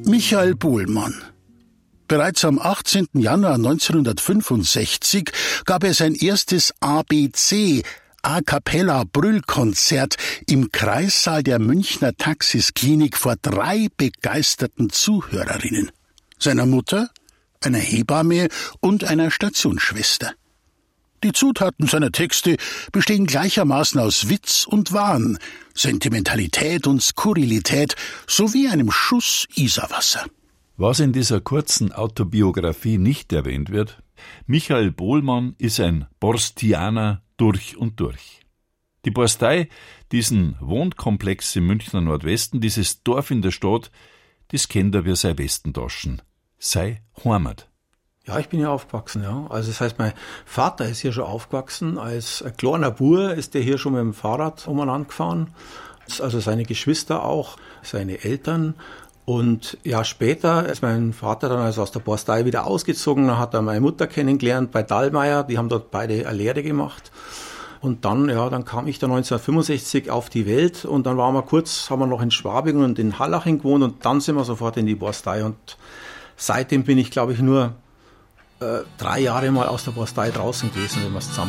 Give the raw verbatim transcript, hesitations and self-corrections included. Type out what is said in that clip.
Michael Bohlmann. Bereits am achtzehnten Januar neunzehnhundertfünfundsechzig gab er sein erstes A B C, A Cappella Brüllkonzert im Kreissaal der Münchner Taxisklinik vor drei begeisterten Zuhörerinnen. Seiner Mutter, einer Hebamme und einer Stationsschwester. Die Zutaten seiner Texte bestehen gleichermaßen aus Witz und Wahn, Sentimentalität und Skurrilität sowie einem Schuss Isarwasser. Was in dieser kurzen Autobiografie nicht erwähnt wird: Michael Bohlmann ist ein Borstianer durch und durch. Die Borstei, diesen Wohnkomplex im Münchner Nordwesten, dieses Dorf in der Stadt, das kennt er wie sein Westentaschen. Sei Heimat. Ja, ich bin hier aufgewachsen, ja. Also das heißt, mein Vater ist hier schon aufgewachsen. Als ein kleiner Bur ist der hier schon mit dem Fahrrad umeinander gefahren. Also seine Geschwister auch, seine Eltern. Und ja, später ist mein Vater dann also aus der Borstei wieder ausgezogen. Dann hat er meine Mutter kennengelernt bei Dallmayr. Die haben dort beide eine Lehre gemacht. Und dann, ja, dann kam ich dann neunzehnhundertfünfundsechzig auf die Welt. Und dann waren wir kurz, haben wir noch in Schwabing und in Hallaching gewohnt. Und dann sind wir sofort in die Borstei. Und seitdem bin ich, glaube ich, nur äh, drei Jahre mal aus der Borstei draußen gewesen, wenn wir es zusammen